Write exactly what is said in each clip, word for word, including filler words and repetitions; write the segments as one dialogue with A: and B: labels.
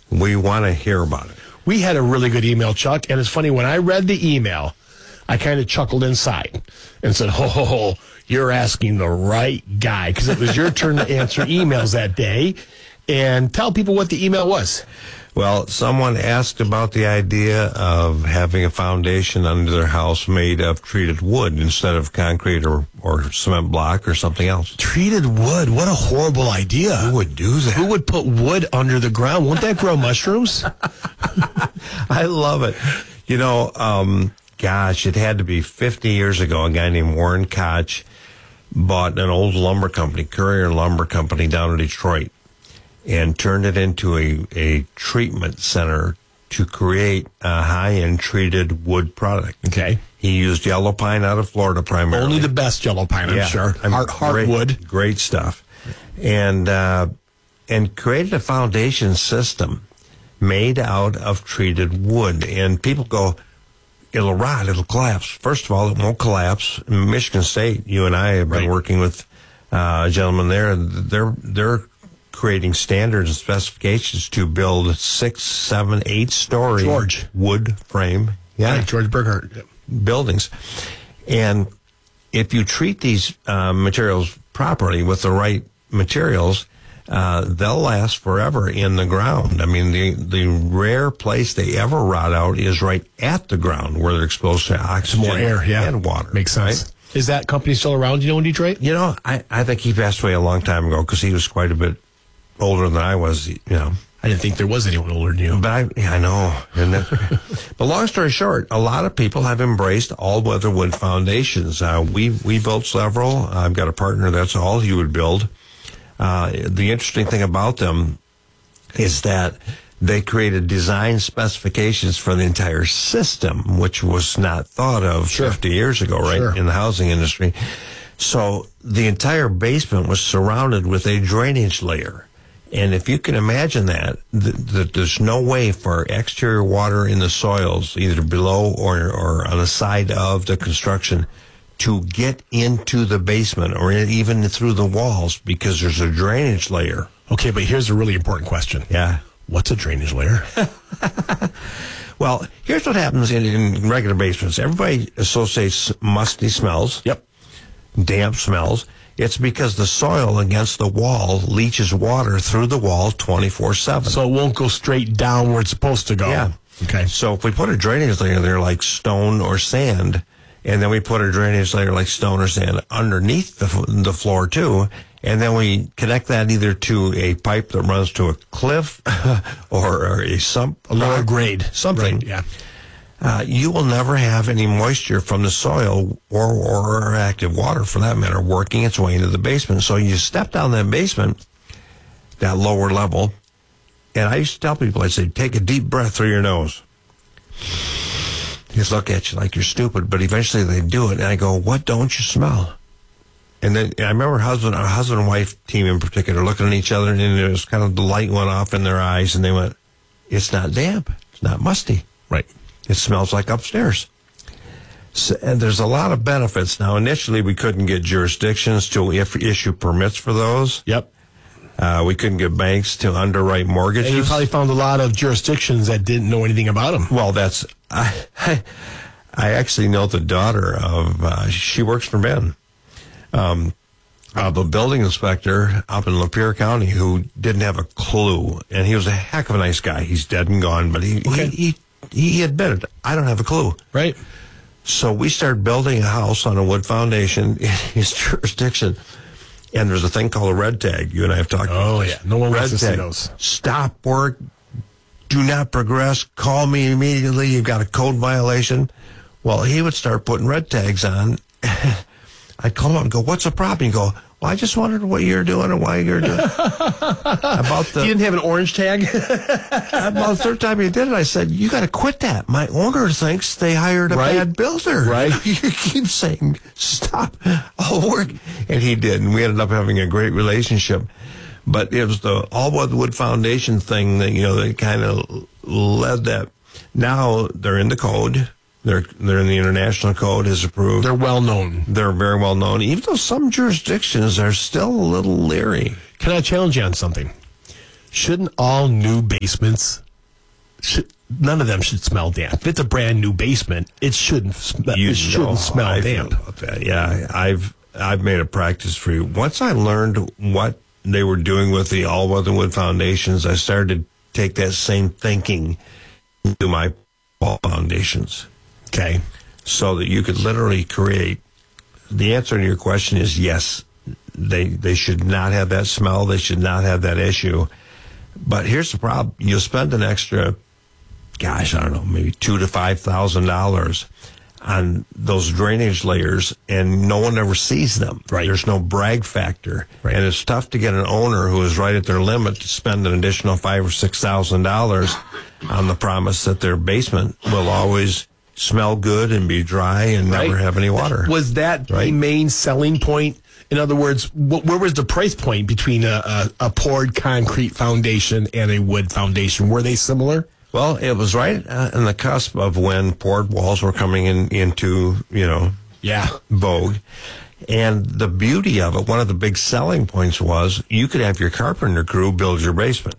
A: We want to hear about it.
B: We had a really good email, Chuck, and it's funny, when I read the email, I kind of chuckled inside and said, ho, ho, ho, you're asking the right guy, because it was your turn to answer emails that day. And tell people what the email was.
A: Well, someone asked about the idea of having a foundation under their house made of treated wood instead of concrete or, or cement block or something else.
B: Treated wood? What a horrible idea.
A: Who would do that?
B: Who would put wood under the ground? Won't that grow mushrooms?
A: I love it. You know, um, gosh, it had to be fifty years ago. A guy named Warren Koch bought an old lumber company, Courier Lumber Company, down in Detroit, and turned it into a, a treatment center to create a high-end treated wood product.
B: Okay.
A: He used yellow pine out of Florida primarily.
B: Only the best yellow pine, I'm
A: yeah,
B: sure.
A: I mean,
B: Heart, heartwood.
A: Great, great stuff. And, uh, and created a foundation system made out of treated wood. And people go, it'll rot, it'll collapse. First of all, it won't collapse. In Michigan State, you and I have been
B: right.
A: working with uh, a gentleman there. They're, they're creating standards and specifications to build six, seven, eight story
B: George.
A: wood frame. Yeah.
B: Right, George Burghardt. Yep.
A: Buildings. And if you treat these uh, materials properly with the right materials, uh, they'll last forever in the ground. I mean, the the rare place they ever rot out is right at the ground where they're exposed to oxygen
B: more air, yeah.
A: and water.
B: Makes sense.
A: Right?
B: Is that company still around, you know, in Detroit?
A: You know, I, I think he passed away a long time ago because he was quite a bit older than I was, you know.
B: I didn't think there was anyone older than you.
A: But I, yeah, I know. Isn't it? But long story short, a lot of people have embraced all-weather wood foundations. Uh, we we built several. I've got a partner that's all he would build. Uh, the interesting thing about them is that they created design specifications for the entire system, which was not thought of
B: sure.
A: fifty years ago, right,
B: sure.
A: in the housing industry. So the entire basement was surrounded with a drainage layer. And if you can imagine that, th- that there's no way for exterior water in the soils, either below or, or on the side of the construction, to get into the basement or even through the walls because there's a drainage layer.
B: Okay, but here's a really important question.
A: Yeah.
B: What's a drainage layer?
A: Well, here's what happens in, in regular basements. Everybody associates musty smells.
B: Yep.
A: Damp smells. It's because the soil against the wall leaches water through the wall twenty-four seven.
B: So it won't go straight down where it's supposed to go.
A: Yeah.
B: Okay.
A: So if we put a drainage layer there like stone or sand, and then we put a drainage layer like stone or sand underneath the, the floor too, and then we connect that either to a pipe that runs to a cliff or, or a sump.
B: A lower grade.
A: Something.
B: Right, yeah.
A: Uh, you will never have any moisture from the soil or, or active water, for that matter, working its way into the basement. So you step down that basement, that lower level, and I used to tell people, I'd say, take a deep breath through your nose. Just look at you like you're stupid, but eventually they do it, and I go, what don't you smell? And then and I remember husband, a husband and wife team in particular looking at each other, and it was kind of the light went off in their eyes, and they went, it's not damp, it's not musty.
B: Right.
A: It smells like upstairs. So, and there's a lot of benefits. Now, initially, we couldn't get jurisdictions to if, issue permits for those.
B: Yep.
A: Uh, we couldn't get banks to underwrite mortgages.
B: And you probably found a lot of jurisdictions that didn't know anything about them.
A: Well, that's... I, I, I actually know the daughter of... Uh, she works for Ben. Um, of a building inspector up in Lapeer County who didn't have a clue. And he was a heck of a nice guy. He's dead and gone, but he...
B: Okay.
A: he, he He admitted, I don't have a clue.
B: Right.
A: So we started building a house on a wood foundation in his jurisdiction. And there's a thing called a red tag. You and I have talked about.
B: Oh, yeah. No one
A: red
B: wants to see
A: tag.
B: those.
A: Stop work. Do not progress. Call me immediately. You've got a code violation. Well, he would start putting red tags on. I'd call him up and go, what's the problem? He'd go, well, I just wondered what you're doing and why you're doing it. About the,
B: You didn't have an orange tag?
A: about the third time he did it, I said, you got to quit that. My owner thinks they hired a
B: Right.
A: bad builder.
B: Right.
A: You keep saying, stop all work. And he did, and we ended up having a great relationship. But it was the All Weather Wood Foundation thing that, you know, that kind of led that. Now they're in the code. They're they're in the international code, is approved.
B: They're well known.
A: They're very well known, even though some jurisdictions are still a little leery.
B: Can I challenge you on something? shouldn't all new basements, should, none of them should smell damp? If it's a brand new basement, it shouldn't, sm-
A: You
B: it shouldn't
A: know
B: smell
A: how I
B: damp.
A: feel about that. Yeah, I've I've made a practice for you. Once I learned what they were doing with the all weather wood foundations, I started to take that same thinking to my wall foundations.
B: Okay.
A: So that you could literally create. The answer to your question is yes. They they should not have that smell. They should not have that issue. But here's the problem: you'll spend an extra, gosh, I don't know, maybe two to five thousand dollars on those drainage layers, and no one ever sees them.
B: Right.
A: There's no brag factor,
B: right.
A: And it's tough to get an owner who is right at their limit to spend an additional five or six thousand dollars on the promise that their basement will always smell good and be dry and
B: right.
A: never have any water.
B: Was that right. the main selling point? In other words, wh- where was the price point between a, a, a poured concrete foundation and a wood foundation? Were they similar?
A: Well, it was right uh, on the cusp of when poured walls were coming in into, you know,
B: yeah,
A: vogue. And the beauty of it, one of the big selling points was you could have your carpenter crew build your basement.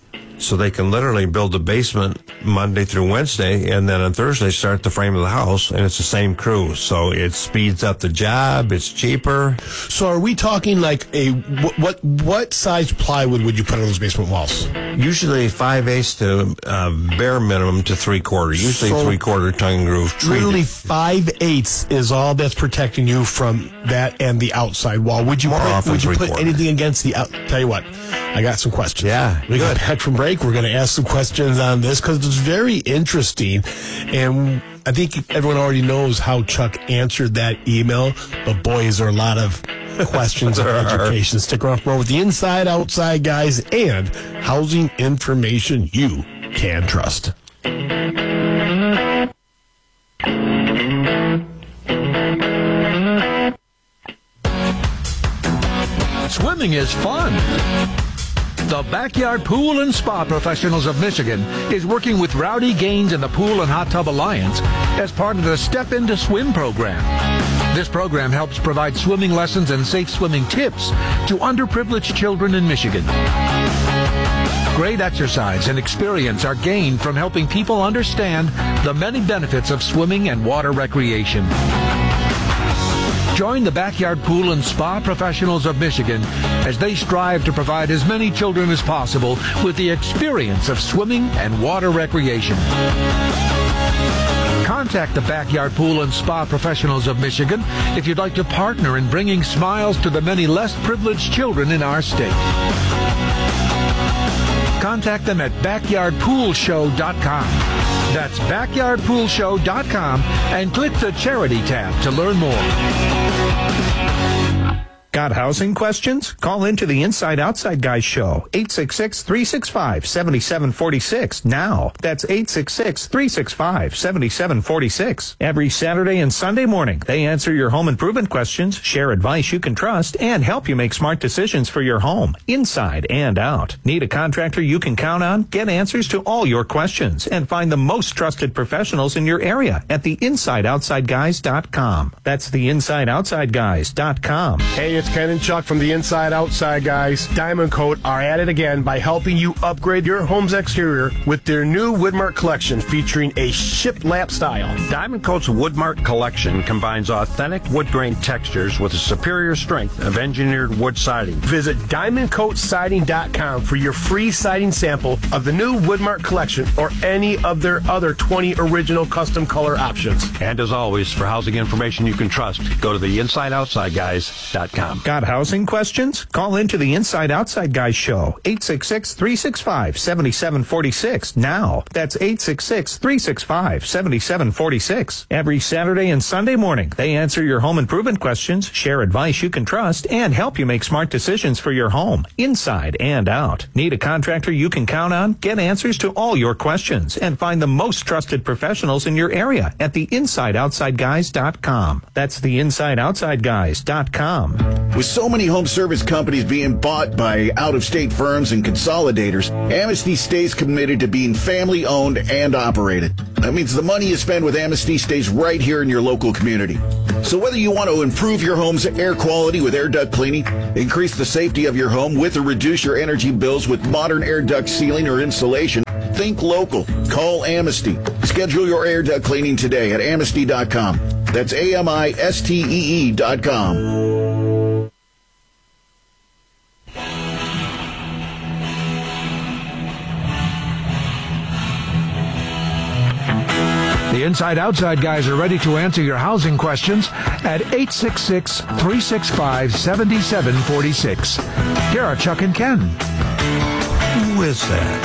A: So they can literally build the basement Monday through Wednesday, and then on Thursday start the frame of the house, and it's the same crew. So it speeds up the job. It's cheaper.
B: So are we talking like a what what, what size plywood would you put on those basement walls?
A: Usually five eighths to uh, bare minimum to three quarter. Usually
B: so
A: three quarter tongue groove treated.
B: Literally five eighths is all that's protecting you from that and the outside wall. Would you
A: More
B: put,
A: often
B: would you put
A: three-quarter.
B: anything against the out? Tell you what, I got some questions.
A: Yeah,
B: we
A: good.
B: got back from break. We're going to ask some questions on this because it's very interesting, and I think everyone already knows how Chuck answered that email. But boy, is there a lot of questions on education. Stick around for more with the Inside Outside Guys and housing information you can trust.
C: Swimming is fun. The Backyard Pool and Spa Professionals of Michigan is working with Rowdy Gaines and the Pool and Hot Tub Alliance as part of the Step Into Swim program. This program helps provide swimming lessons and safe swimming tips to underprivileged children in Michigan. Great exercise and experience are gained from helping people understand the many benefits of swimming and water recreation. Join the Backyard Pool and Spa Professionals of Michigan as they strive to provide as many children as possible with the experience of swimming and water recreation. Contact the Backyard Pool and Spa Professionals of Michigan if you'd like to partner in bringing smiles to the many less privileged children in our state. Contact them at backyard pool show dot com. That's backyard pool show dot com and click the Charity tab to learn more.
D: Got housing questions? Call into the Inside Outside Guys show, eight six six, three six five, seven seven four six now. That's eight six six, three six five, seven seven four six. Every Saturday and Sunday morning, they answer your home improvement questions, share advice you can trust, and help you make smart decisions for your home, inside and out. Need a contractor you can count on? Get answers to all your questions and find the most trusted professionals in your area at the inside outside guys dot com. That's the inside outside guys dot com.
B: Hey, it's Ken and Chuck from the Inside Outside Guys. Diamond Coat are at it again by helping you upgrade your home's exterior with their new Woodmark collection featuring a shiplap style.
E: Diamond Coat's Woodmark collection combines authentic wood grain textures with a superior strength of engineered wood siding.
B: Visit diamond coat siding dot com for your free siding sample of the new Woodmark collection or any of their other twenty original custom color options.
E: And as always, for housing information you can trust, go to the inside outside guys dot com.
D: Got housing questions? Call into the Inside Outside Guys show, eight six six, three six five, seven seven four six now. That's eight six six, three six five, seven seven four six. Every Saturday and Sunday morning, they answer your home improvement questions, share advice you can trust, and help you make smart decisions for your home, inside and out. Need a contractor you can count on? Get answers to all your questions and find the most trusted professionals in your area at the inside outside guys dot com. That's the inside outside guys dot com.
F: With so many home service companies being bought by out-of-state firms and consolidators, Amnesty stays committed to being family-owned and operated. That means the money you spend with Amnesty stays right here in your local community. So whether you want to improve your home's air quality with air duct cleaning, increase the safety of your home with or reduce your energy bills with modern air duct sealing or insulation, think local. Call Amnesty. Schedule your air duct cleaning today at amnesty dot com. That's A M I S T E E dot com.
C: The Inside Outside guys are ready to answer your housing questions at eight six six, three six five, seven seven four six. Here are Chuck and Ken.
A: Who is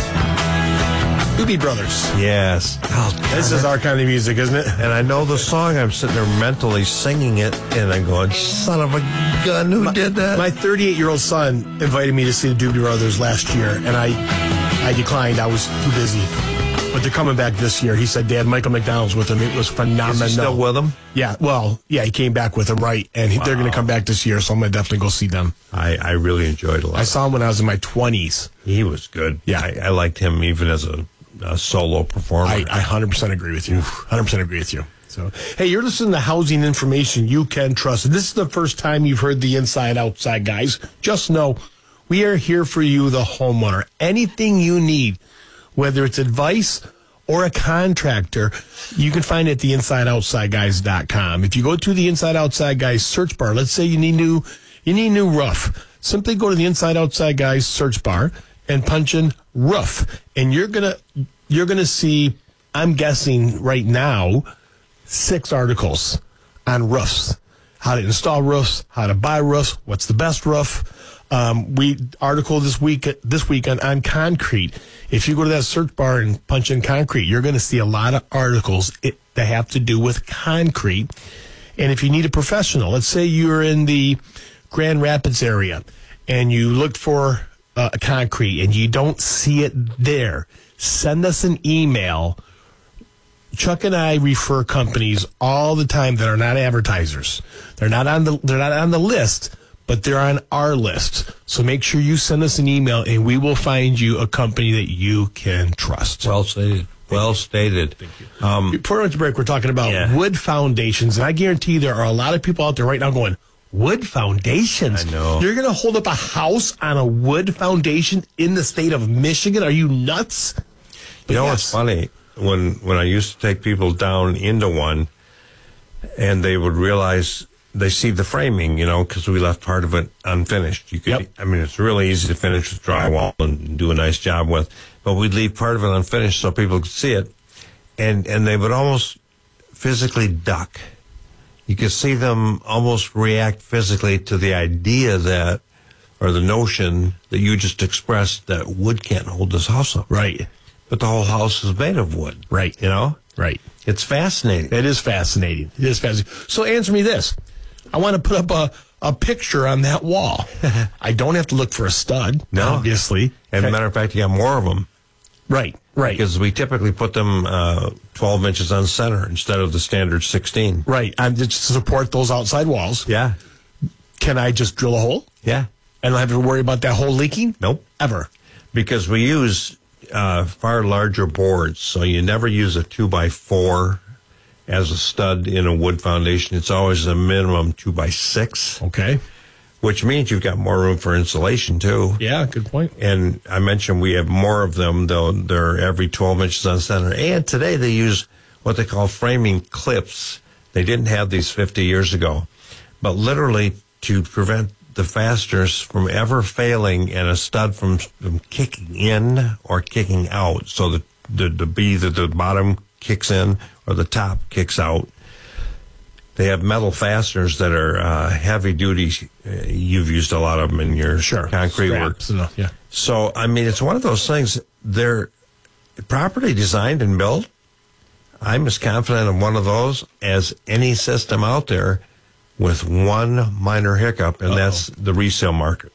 A: that?
B: Doobie Brothers.
A: Yes. Oh,
B: This is our kind of music, isn't it?
A: and I know the song. I'm sitting there mentally singing it, and I'm going, son of a gun, who did that?
B: My thirty-eight-year-old son invited me to see the Doobie Brothers last year, and I I declined. I was too busy. But they're coming back this year. He said, Dad, Michael McDonald's with him. It was phenomenal.
A: Is he still with them?
B: Yeah, well, yeah, he came back with them, right. And he, they're going to come back this year, so I'm going to definitely go see them.
A: I, I really enjoyed it a lot.
B: I saw him when I was in my twenties.
A: He was good.
B: Yeah.
A: I, I liked him even as a, a solo performer.
B: I, I one hundred percent agree with you. one hundred percent agree with you. So, hey, you're listening to Housing Information You Can Trust. If this is the first time you've heard the Inside Outside guys, just know we are here for you, the homeowner. Anything you need, whether it's advice or a contractor, you can find it at the inside outside guys dot com. If you go to the Inside Outside Guys search bar, let's say you need new you need new roof, simply go to the Inside Outside Guys search bar and punch in roof, and you're gonna you're gonna see, I'm guessing right now, six articles on roofs, how to install roofs, how to buy roofs, what's the best roof. Um, we article this week this week on, on concrete. If you go to that search bar and punch in concrete, you're going to see a lot of articles it, that have to do with concrete. And if you need a professional, let's say you're in the Grand Rapids area and you looked for uh, a concrete and you don't see it there, send us an email. Chuck and I refer companies all the time that are not advertisers. They're not on the they're not on the list, but they're on our list. So make sure you send us an email, and we will find you a company that you can trust.
A: Well stated. Well stated.
B: Thank you.
A: Um,
B: Before we went to break, we're talking about
A: Yeah.
B: wood foundations, and I guarantee there are a lot of people out there right now going, wood foundations?
A: I know.
B: You're going to hold up a house on a wood foundation in the state of Michigan? Are you nuts? But
A: you know
B: yes.
A: what's funny? When when I used to take people down into one, and they would realize they see the framing, you know, because we left part of it unfinished. You could,
B: Yep.
A: I mean, it's really easy to finish with drywall and do a nice job with, but we'd leave part of it unfinished so people could see it, and and they would almost physically duck. You could see them almost react physically to the idea that, or the notion that you just expressed, that wood can't hold this house up.
B: Right.
A: But the whole house is made of wood.
B: Right.
A: You know?
B: Right.
A: It's fascinating.
B: It is fascinating. It is fascinating. So answer me this. I want to put up a, a picture on that wall. I don't have to look for a stud,
A: No.
B: obviously.
A: As a
B: Okay.
A: matter of fact, you got more of them.
B: Right, right.
A: Because we typically put them uh, twelve inches on center instead of the standard sixteen.
B: Right. I'm just to support those outside walls.
A: Yeah.
B: Can I just drill a hole?
A: Yeah.
B: And I don't have to worry about that hole leaking?
A: Nope.
B: Ever.
A: Because we use uh, far larger boards, so you never use a two by four as a stud in a wood foundation. It's always a minimum two by six,
B: Okay.
A: which means you've got more room for insulation too.
B: Yeah, good point.
A: And I mentioned we have more of them, though they're every twelve inches on center. And today they use what they call framing clips. They didn't have these fifty years ago. But literally to prevent the fasteners from ever failing and a stud from, from kicking in or kicking out. So that the, the B, that the bottom kicks in or the top kicks out. They have metal fasteners that are uh, heavy duty. Uh, you've used a lot of them in your
B: Sure.
A: concrete work.
B: Straps and, uh, yeah.
A: So, I mean, it's one of those things. They're properly designed and built. I'm as confident in one of those as any system out there, with one minor hiccup, and
B: Uh-oh.
A: that's the resale market.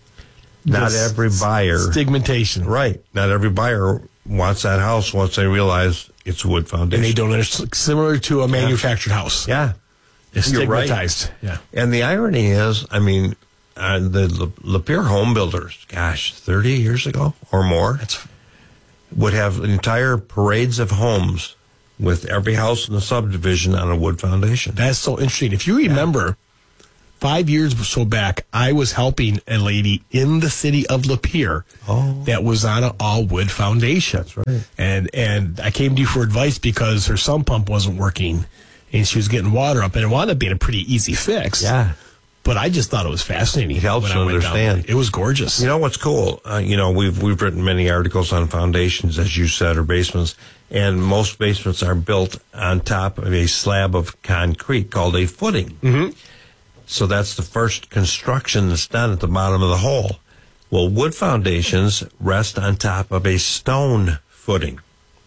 A: Not
B: This
A: every buyer,
B: Stigmentation.
A: right? Not every buyer wants that house once they realize it's wood foundation.
B: And they don't understand. Similar to a manufactured house.
A: Yeah,
B: It's
A: You're right.
B: stigmatized. Yeah.
A: and the irony is, I mean, uh, the La- Lapeer home builders, gosh, thirty years ago or more, would have entire parades of homes with every house in the subdivision on a wood foundation.
B: That's so interesting. If you remember, five years or so back, I was helping a lady in the city of Lapeer
A: Oh.
B: that was on an all-wood foundation.
A: That's right.
B: And and I came to you for advice because her sump pump wasn't working, and she was getting water up, and it wound up being a pretty easy fix.
A: Yeah.
B: But I just thought it was fascinating.
A: It helps
B: when
A: to
B: I went down
A: understand.
B: there. It was gorgeous.
A: You know what's cool? Uh, you know, we've we've written many articles on foundations, as you said, or basements, and most basements are built on top of a slab of concrete called a footing.
B: Mm-hmm.
A: So that's the first construction that's done at the bottom of the hole. Well, wood foundations rest on top of a stone footing.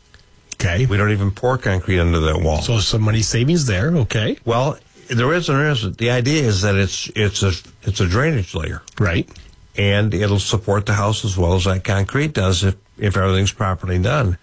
B: Okay.
A: We don't even pour concrete under that wall.
B: So some money savings there. Okay.
A: Well, there is and there isn't. The idea is that it's it's a it's a drainage layer,
B: Right.
A: and it'll support the house as well as that concrete does if if everything's properly done.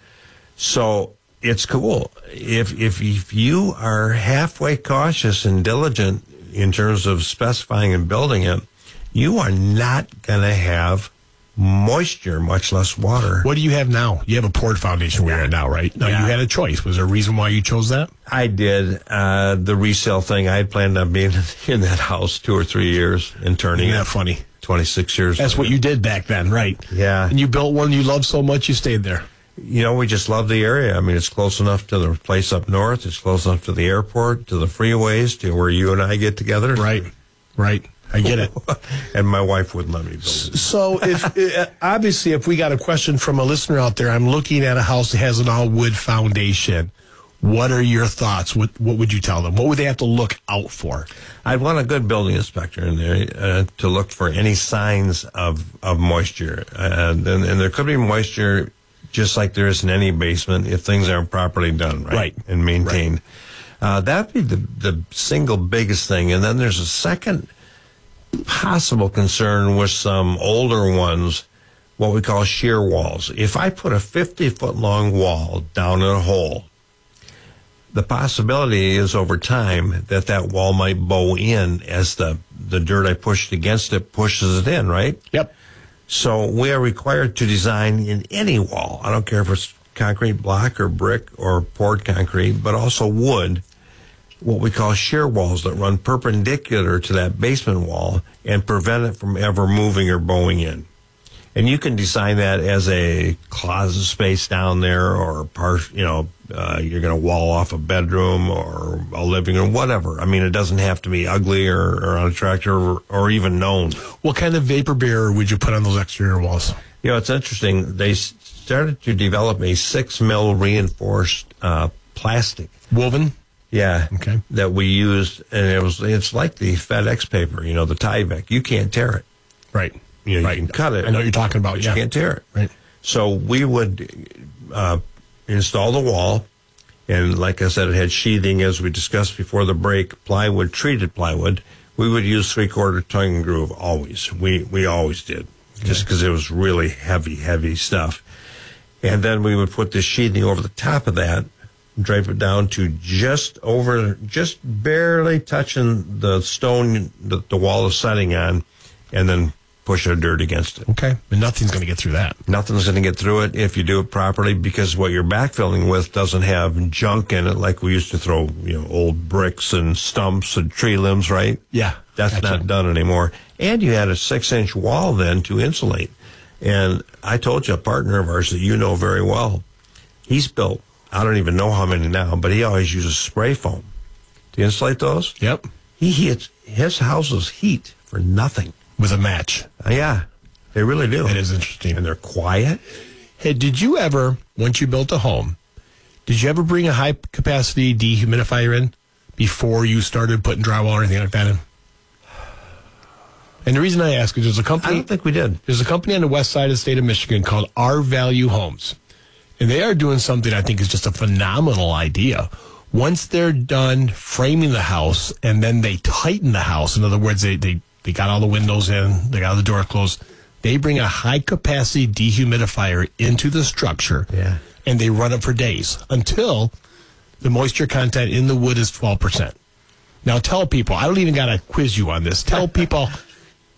A: So it's cool. If if if you are halfway cautious and diligent in terms of specifying and building it, you are not going to have moisture, much less water.
B: What do you have now? You have a poured foundation where you're at now, right? Now,
A: Yeah.
B: you had a choice. Was there a reason why you chose that?
A: I did uh, the resale thing. I had planned on being in that house two or three years and turning
B: Isn't
A: it
B: that funny?
A: twenty-six years.
B: That's what you did back then, right?
A: Yeah.
B: And you built one you loved so much, you stayed there.
A: You know, we just love the area. I mean, it's close enough to the place up north. It's close enough to the airport, to the freeways, to where you and I get together.
B: Right. Right. I get it.
A: And my wife wouldn't let me build it.
B: So, if uh, obviously, if we got a question from a listener out there, I'm looking at a house that has an all wood foundation. What are your thoughts? What What would you tell them? What would they have to look out for?
A: I'd want a good building inspector in there uh, to look for any signs of, of moisture. Uh, and, and there could be moisture just like there is in any basement if things aren't properly done, right?
B: Right.
A: And maintained. Uh, that'd be the, the single biggest thing. And then there's a second possible concern with some older ones, what we call shear walls. If I put a fifty-foot long wall down in a hole, the possibility is over time that that wall might bow in as the, the dirt I pushed against it pushes it in, right?
B: Yep.
A: So we are required to design in any wall, I don't care if it's concrete block or brick or poured concrete, but also wood, what we call shear walls that run perpendicular to that basement wall and prevent it from ever moving or bowing in. And you can design that as a closet space down there, or part, you know, uh, you're going to wall off a bedroom or a living room, whatever. I mean, it doesn't have to be ugly or, or unattractive or, or even known.
B: What kind of vapor barrier would you put on those exterior walls?
A: You know, it's interesting. They s- started to develop a six mil reinforced uh, plastic.
B: Woven?
A: Yeah.
B: Okay.
A: That we used, and it was it's like the FedEx paper, you know, the Tyvek. You can't tear it.
B: Right.
A: You know,
B: right.
A: you can cut it.
B: I know what you're talking about,
A: but
B: yeah.
A: You can't tear it.
B: Right.
A: So we would uh, install the wall, and like I said, it had sheathing, as we discussed before the break, plywood, treated plywood. We would use three-quarter tongue and groove always. We we always did, just because it was really heavy, heavy stuff. And then we would put this sheathing over the top of that, drape it down to just over, just barely touching the stone that the wall is setting on, and then push our dirt against it.
B: Okay. But nothing's going to get through that.
A: Nothing's going to get through it if you do it properly, because what you're backfilling with doesn't have junk in it like we used to throw, you know, old bricks and stumps and tree limbs, right?
B: Yeah.
A: That's
B: Gotcha.
A: not done anymore. And you had a six-inch wall then to insulate. And I told you, a partner of ours that you know very well, he's built, I don't even know how many now, but he always uses spray foam to insulate those.
B: Yep.
A: He heats his house's heat for nothing.
B: With a match.
A: Uh, yeah, they really do.
B: That is interesting.
A: And they're quiet.
B: Hey, did you ever, once you built a home, did you ever bring a high capacity dehumidifier in before you started putting drywall or anything like that in? And the reason I ask is there's a
A: I
B: company,
A: don't think we did.
B: there's a company on the west side of the state of Michigan called R Value Homes. And they are doing something I think is just a phenomenal idea. Once they're done framing the house and then they tighten the house, in other words, they, they, they got all the windows in, they got all the door closed, they bring a high capacity dehumidifier into the structure.
A: Yeah.
B: And they run it for days until the moisture content in the wood is twelve percent. Now tell people, I don't even got to quiz you on this. Tell people,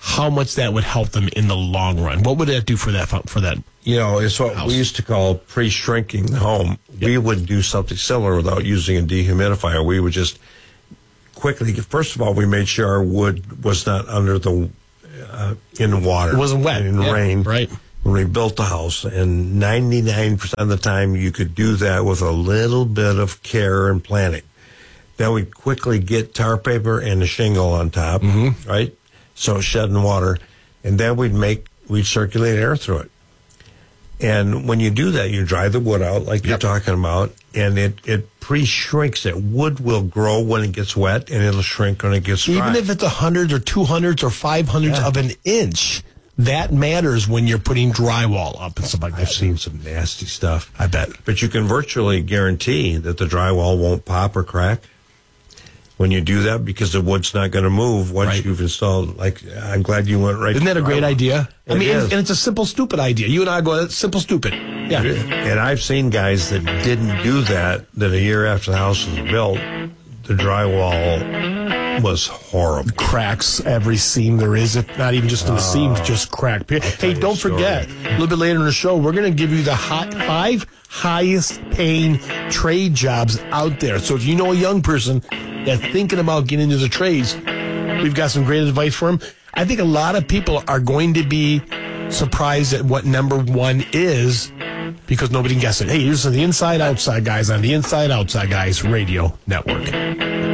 B: how much that would help them in the long run. What would that do for that for that?
A: You know, it's what
B: house?
A: we used to call pre-shrinking the home. Yep. We would do something similar without using a dehumidifier. We would just quickly, first of all, we made sure our wood was not under the, uh, in water.
B: It wasn't wet.
A: In
B: yeah,
A: rain.
B: Right.
A: When we built the house, and ninety-nine percent of the time you could do that with a little bit of care and planning. Then we'd quickly get tar paper and a shingle on top, mm-hmm. right? So shedding water, and then we'd make, we'd circulate air through it. And when you do that, you dry the wood out like yep. you're talking about, and it, it pre-shrinks it. Wood will grow when it gets wet, and it'll shrink when it gets dry.
B: Even if it's a hundred or two hundredths or five hundredths
A: yeah.
B: of an inch, that matters when you're putting drywall up and stuff like that.
A: I've seen some nasty stuff.
B: I bet.
A: But you can virtually guarantee that the drywall won't pop or crack when you do that, because the wood's not going to move once
B: right.
A: you've installed. Like, I'm glad you went right.
B: Isn't that a great idea?
A: It
B: I mean,
A: is.
B: and, and it's a simple, stupid idea. You and I go, it's simple, stupid. Yeah.
A: And I've seen guys that didn't do that, that a year after the house was built, the drywall was horrible.
B: Cracks every seam there is, if not even just in the
A: Oh.
B: seams, just crack. Hey,
A: you
B: don't
A: a story.
B: forget, a little bit later in the show, we're going to give you the hot five highest paying trade jobs out there. So if you know a young person that's thinking about getting into the trades, we've got some great advice for them. I think a lot of people are going to be surprised at what number one is, because nobody can guess it. Hey, here's the Inside Outside Guys on the Inside Outside Guys Radio Network.